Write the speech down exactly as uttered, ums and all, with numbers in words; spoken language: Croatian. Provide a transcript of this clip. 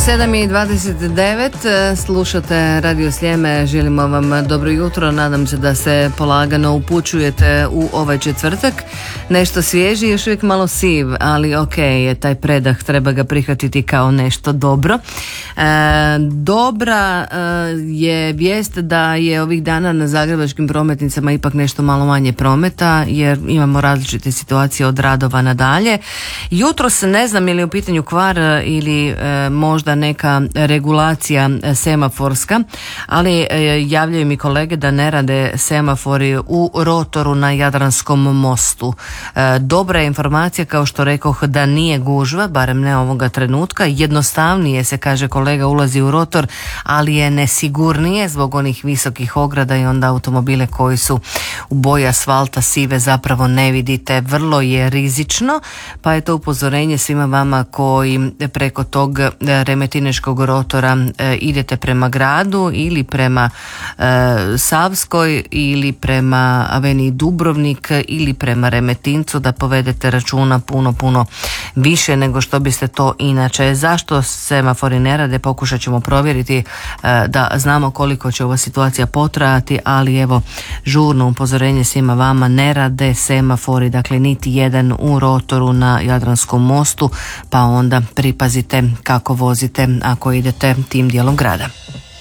sedam i dvadeset devet, slušate Radio Sljeme, želimo vam dobro jutro, nadam se da se polagano upućujete u ovaj četvrtak, nešto svježi, još uvijek malo siv, ali ok, je taj predah, treba ga prihvatiti kao nešto dobro. E, dobra e, je vijest da je ovih dana na zagrebačkim prometnicama ipak nešto malo manje prometa, jer imamo različite situacije od radova nadalje. Jutro se ne znam je li u pitanju kvar ili e, možda neka regulacija semaforska, ali e, javljaju mi kolege da ne rade semafori u rotoru na Jadranskom mostu. E, dobra je informacija, kao što rekoh, da nije gužva, barem ne ovoga trenutka. Jednostavnije se, kaže kolega, ulazi u rotor, ali je nesigurnije zbog onih visokih ograda i onda automobile koji su u boji asfalta sive zapravo ne vidite. Vrlo je rizično, pa je to upozorenje svima vama koji preko tog Remetinečkog rotora e, idete prema gradu ili prema e, Savskoj ili prema Aveniji Dubrovnik ili prema Remetincu, da povedete računa puno, puno više nego što biste to inače. Zašto semafori ne rade, pokušat ćemo provjeriti e, da znamo koliko će ova situacija potrajati, ali evo, žurno upozorenje svima vama, ne rade semafori, dakle niti jedan u rotoru na Jadranskom mostu, pa onda pripazite kako vozite ako idete tim dijelom grada.